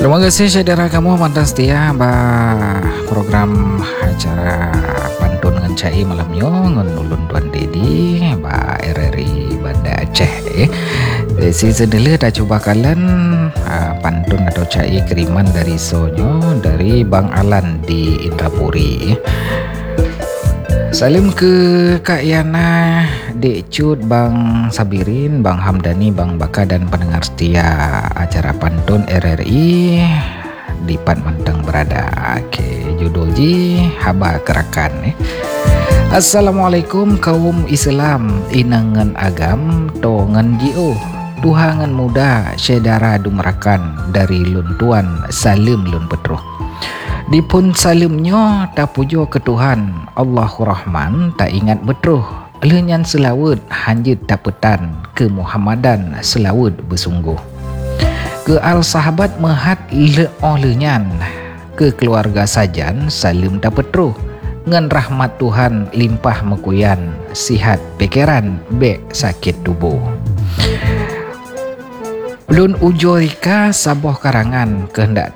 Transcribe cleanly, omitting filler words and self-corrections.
Terima kasih saudara kamu mantan setia program acara pantun dengan cai malam yo ngon ulun Tuan Dedi RRI Banda Aceh. Season dulu dah coba kalian pantun atau cai kiriman dari Sonyo dari Bang Alan di Indrapuri. Salim ke Kak Yana, Dek Cut, Bang Sabirin, Bang Hamdani, Bang Baka dan pendengar setia acara pantun RRI di Pat Manteng berada. Oke, judul ji haba kerakan. Assalamualaikum kaum Islam inangan agam tongan jio tuhangan muda sedara dumerakan dari luntuan salim lun petruh. Dipun salimnya tak pujo ke Tuhan Allahu Rahman tak ingat betruh lenyan selawut hanjit tapetan ke Muhammadan selawut bersungguh ke al sahabat mehat lenyan ke keluarga sajan salim tak petruh ngan rahmat Tuhan limpah mekuyan sihat pikiran be sakit tubuh. Lun ujurika saboh karangan kehendak